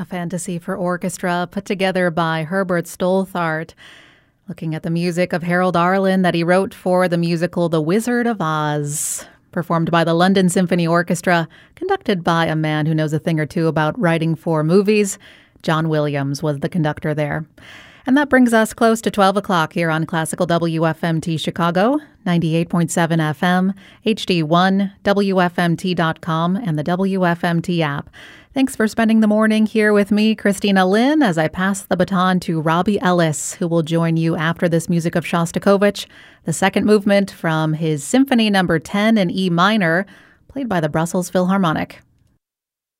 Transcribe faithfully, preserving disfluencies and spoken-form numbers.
a fantasy for orchestra put together by Herbert Stolthart, looking at the music of Harold Arlen that he wrote for the musical The Wizard of Oz, performed by the London Symphony Orchestra, conducted by a man who knows a thing or two about writing for movies. John Williams was the conductor there. And that brings us close to twelve o'clock here on Classical W F M T Chicago, ninety-eight point seven F M, H D one, W F M T dot com, and the W F M T app. Thanks for spending the morning here with me, Christina Lynn, as I pass the baton to Robbie Ellis, who will join you after this music of Shostakovich, the second movement from his Symphony Number ten in E minor, played by the Brussels Philharmonic.